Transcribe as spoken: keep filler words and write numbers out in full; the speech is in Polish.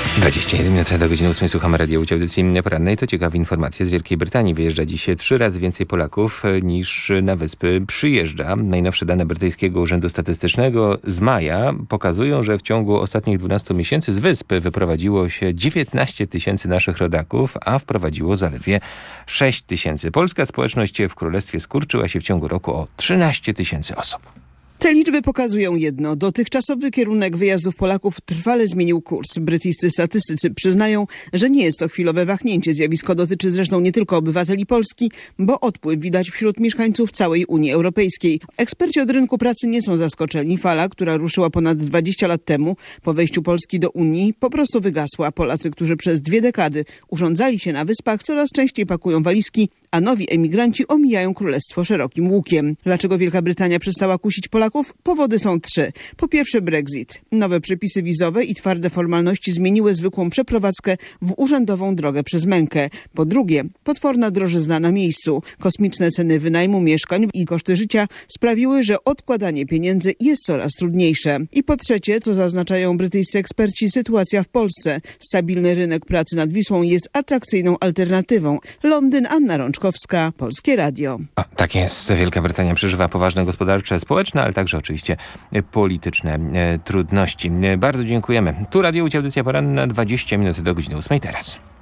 dwadzieścia jeden minut do godziny ósmej słuchamy Radio Łódź, audycji porannej. To ciekawe informacje z Wielkiej Brytanii. Wyjeżdża dzisiaj trzy razy więcej Polaków niż na wyspy przyjeżdża. Najnowsze dane brytyjskiego Urzędu Statystycznego z maja pokazują, że w ciągu ostatnich dwunastu miesięcy z wyspy wyprowadziło się dziewiętnaście tysięcy naszych rodaków, a wprowadziło zaledwie sześć tysięcy. Polska społeczność w Królestwie skurczyła się w ciągu roku o trzynaście tysięcy osób. Te liczby pokazują jedno. Dotychczasowy kierunek wyjazdów Polaków trwale zmienił kurs. Brytyjscy statystycy przyznają, że nie jest to chwilowe wahnięcie. Zjawisko dotyczy zresztą nie tylko obywateli Polski, bo odpływ widać wśród mieszkańców całej Unii Europejskiej. Eksperci od rynku pracy nie są zaskoczeni. Fala, która ruszyła ponad dwadzieścia lat temu po wejściu Polski do Unii, po prostu wygasła. Polacy, którzy przez dwie dekady urządzali się na wyspach, coraz częściej pakują walizki, a nowi emigranci omijają królestwo szerokim łukiem. Dlaczego Wielka Brytania przestała kusić Polaków? Powody są trzy. Po pierwsze Brexit. Nowe przepisy wizowe i twarde formalności zmieniły zwykłą przeprowadzkę w urzędową drogę przez mękę. Po drugie, potworna drożyzna na miejscu. Kosmiczne ceny wynajmu mieszkań i koszty życia sprawiły, że odkładanie pieniędzy jest coraz trudniejsze. I po trzecie, co zaznaczają brytyjscy eksperci, sytuacja w Polsce. Stabilny rynek pracy nad Wisłą jest atrakcyjną alternatywą. Londyn, Anna Rączkowska, Polskie Radio. O, tak jest. Wielka Brytania przeżywa poważne gospodarcze, społeczne, ale także oczywiście polityczne e, trudności. E, bardzo dziękujemy. Tu Radio Łódź, audycja poranna, dwadzieścia minut do godziny ósmej teraz.